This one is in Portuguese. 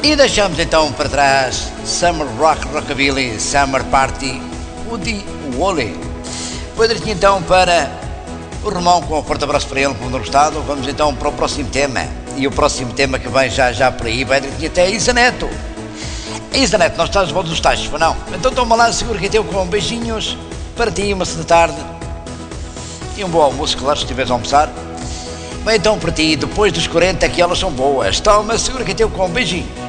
E deixamos então para trás Summer Rock Rockabilly, Summer Party, Woody Woolley. Foi direitinho então para o Romão, com um forte abraço para ele, por ter gostado. Vamos então para o próximo tema. E o próximo tema que vem já por aí vai direitinho até a Isa Neto. Isa Neto, nós estamos de volta dos tachos, ou não? Então toma lá, seguro que teu com beijinhos para ti, uma da tarde. E um bom almoço, claro, se estiveres a almoçar. Bem, então para ti, depois dos 40 que elas são boas. Toma, segura que teu com beijinho.